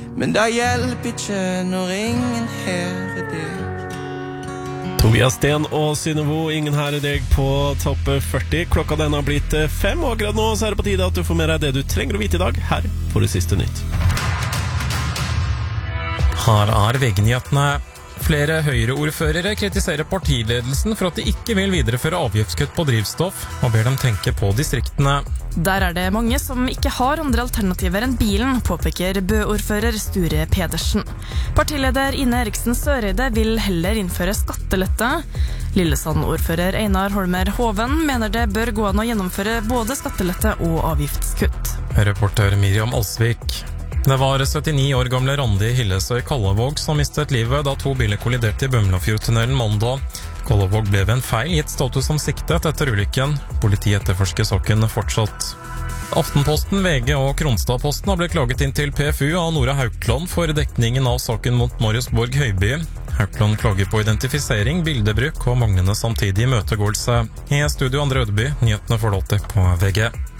Men det hjelper ikke når ingen her deg. Tobias Sten og Synnøve, ingen her i deg på topp 40. Klokka den har blitt 5, og akkurat nå så er det på tide at du får med deg det du trenger å vite i dag. Her får du siste nytt. Her er VG-nyhetene. Flere Høyre-ordførere kritiserer partiledelsen for at de ikke vil videreføre avgiftskutt på drivstoff, og ber dem tenke på distriktene. Der er det mange som ikke har andre alternativer enn bilen, påpeker Bø-ordfører Sture Pedersen. Partileder Ine Eriksen Søreide vil heller innføre skattelette. Lillesand-ordfører Einar Holmer Hoven mener det bør gå an å gjennomføre både skattelette og avgiftskutt. Reporter Miriam Alsvik. Det var 79 år gamle Randi Hillesøy Kallavåg som mistet livet da 2 biler kolliderte i Bømlafjordtunnelen mandag. Kallavåg ble ved en feil gitt status som siktet etter ulykken. Politiet etterforsker saken fortsatt. Aftenposten, VG og Kronstadposten har blitt klaget inn til PFU av Nora Haukland for dekningen av saken mot Marius Borg Høiby. Haukland klager på identifisering, bildebruk og manglende samtidig møtegåelse. I studio Andre Ødeby, nyhetene får du alltid på VG.